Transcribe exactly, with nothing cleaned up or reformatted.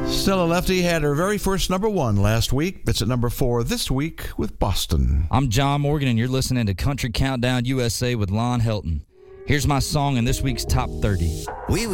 Stella Lefty had her very first number one last week. It's at number four this week with Boston. I'm John Morgan, and you're listening to Country Countdown U S A with Lon Helton. Here's my song in this week's Top thirty. We